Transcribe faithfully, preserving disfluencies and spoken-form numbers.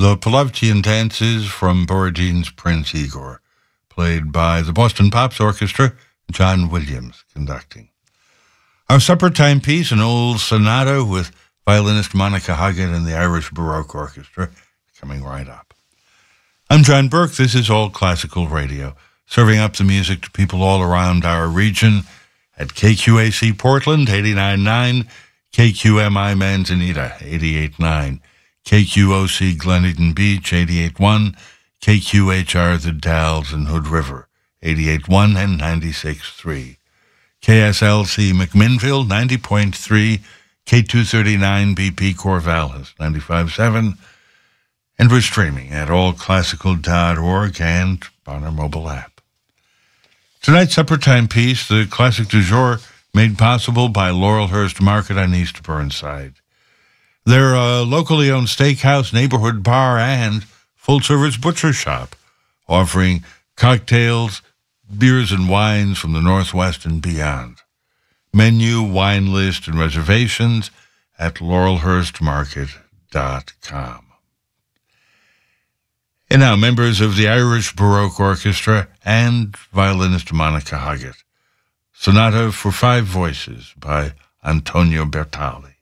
The Polovtyan Dances from Borodin's Prince Igor, played by the Boston Pops Orchestra, John Williams conducting. Our supper time piece, an old sonata with violinist Monica Hoggett and the Irish Baroque Orchestra, coming right up. I'm John Burke. This is All Classical Radio, serving up the music to people all around our region at K Q A C Portland, eighty-nine point nine, K Q M I Manzanita, eighty-eight point nine, K Q O C Glen Eden Beach, eighty-eight point one, K Q H R The Dalles and Hood River, eighty-eight point one and ninety-six point three. K S L C McMinnville, ninety point three, K two thirty-nine B P Corvallis, ninety-five point seven, and we're streaming at all classical dot org and on our mobile app. Tonight's supper time piece, the classic du jour, made possible by Laurelhurst Market on East Burnside. They're a locally owned steakhouse, neighborhood bar, and full-service butcher shop, offering cocktails, beers, and wines from the Northwest and beyond. Menu, wine list, and reservations at laurelhurst market dot com. And now, members of the Irish Baroque Orchestra and violinist Monica Hoggett. Sonata for Five Voices by Antonio Bertali.